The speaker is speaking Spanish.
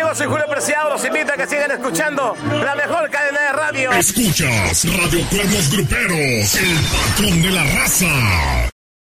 amigos, soy Julio Preciado. Los invito a que sigan escuchando la mejor cadena de radio. Escuchas Radio Cuernos Gruperos, el patrón de la raza.